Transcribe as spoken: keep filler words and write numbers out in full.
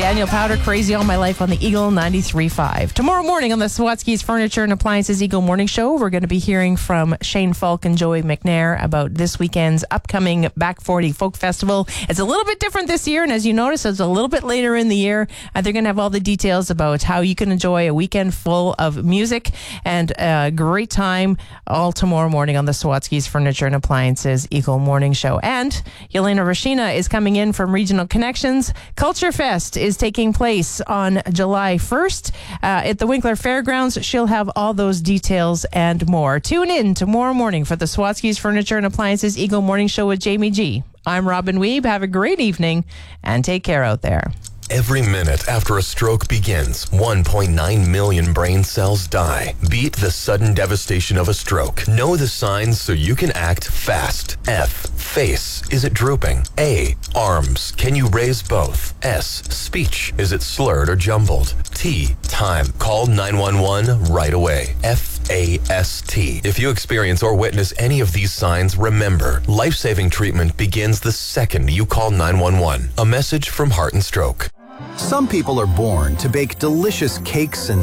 Daniel Powder, Crazy All My Life on the Eagle ninety-three point five. Tomorrow morning on the Sawatsky's Furniture and Appliances Eagle Morning Show, we're going to be hearing from Shane Falk and Joey McNair about this weekend's upcoming Back forty Folk Festival. It's a little bit different this year, and as you notice, it's a little bit later in the year. Uh, they're going to have all the details about how you can enjoy a weekend full of music and a great time all tomorrow morning on the Sawatsky's Furniture and Appliances Eagle Morning Show. And Yelena Rashina is coming in from Regional Connections. Culture Fest is taking place on July first uh, at the Winkler Fairgrounds. She'll have all those details and more. Tune in tomorrow morning for the Sawatsky's Furniture and Appliances Eagle Morning Show with Jamie G. I'm Robin Weeb. Have a great evening and take care out there. Every minute after a stroke begins, one point nine million brain cells die. Beat the sudden devastation of a stroke. Know the signs so you can act fast. F. Face. Is it drooping? A. Arms. Can you raise both? S. Speech. Is it slurred or jumbled? T. Time. Call nine one one right away. F A S T. If you experience or witness any of these signs, remember, life-saving treatment begins the second you call nine one one. A message from Heart and Stroke. Some people are born to bake delicious cakes and